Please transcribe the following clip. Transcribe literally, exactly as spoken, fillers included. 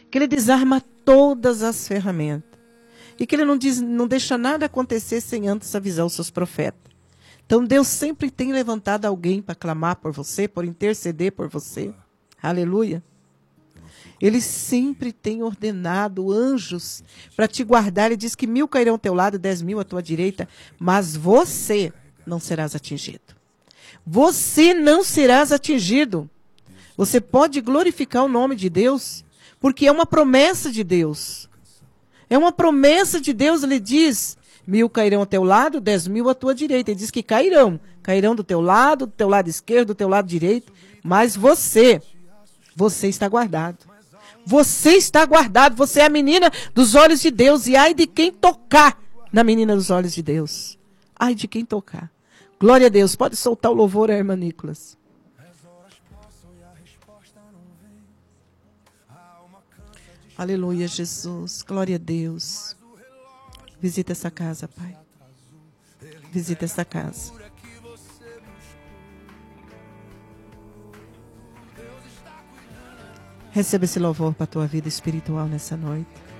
que Ele desarma todas as ferramentas e que Ele não, diz, não deixa nada acontecer sem antes avisar os seus profetas. Então Deus sempre tem levantado alguém para clamar por você, por interceder por você. Aleluia. Ele sempre tem ordenado anjos para te guardar. Ele diz que mil cairão ao teu lado, dez mil à tua direita, mas você não serás atingido. Você não serás atingido. Você pode glorificar o nome de Deus, porque é uma promessa de Deus. É uma promessa de Deus, ele diz, mil cairão ao teu lado, dez mil à tua direita. Ele diz que cairão. Cairão do teu lado, do teu lado esquerdo, do teu lado direito. Mas você, você está guardado. Você está guardado. Você é a menina dos olhos de Deus. E ai de quem tocar na menina dos olhos de Deus. Ai de quem tocar. Glória a Deus. Pode soltar o louvor, irmã Nicolas. Aleluia, Jesus. Glória a Deus. Visita essa casa, Pai. Visita essa casa. Receba esse louvor para a tua vida espiritual nessa noite.